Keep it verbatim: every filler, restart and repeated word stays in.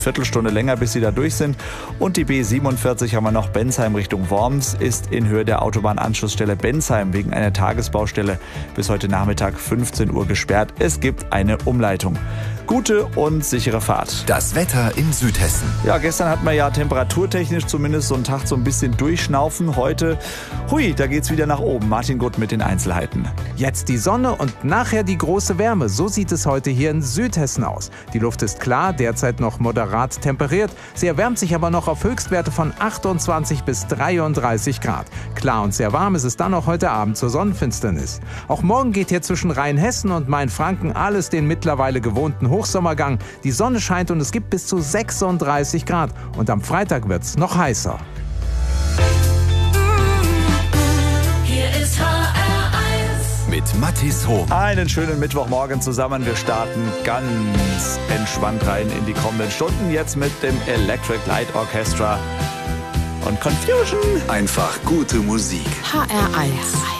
Viertelstunde länger, bis sie da durch sind. Und die B siebenundvierzig haben wir noch Bensheim Richtung Worms, ist in Höhe der Autobahnanschlussstelle Bensheim wegen einer Tagesbaustelle bis heute Nachmittag fünfzehn Uhr gesperrt. Es gibt eine Umleitung. Gute und sichere Fahrt. Das Wetter in Südhessen. Ja, gestern hatten wir ja temperaturtechnisch zumindest so einen Tag so ein bisschen durchschnaufen. Heute, hui, da geht's wieder nach oben. Martin Gutt mit den Einzelheiten. Jetzt die Sonne und nachher die große Wärme. So sieht es heute hier in Südhessen aus. Die Luft ist klar, derzeit noch moderat temperiert. Sie erwärmt sich aber noch auf Höchstwerte von achtundzwanzig bis dreiunddreißig Grad. Klar und sehr warm ist es dann auch heute Abend zur Sonnenfinsternis. Auch morgen geht hier zwischen Rheinhessen und Mainfranken alles den mittlerweile gewohnten Hochsommergang. Die Sonne scheint und es gibt bis zu sechsunddreißig Grad. Und am Freitag wird es noch heißer. Hier ist H R eins. Mit Mathis Hoch. Einen schönen Mittwochmorgen zusammen. Wir starten ganz entspannt rein in die kommenden Stunden. Jetzt mit dem Electric Light Orchestra und Confusion. Einfach gute Musik. H R eins.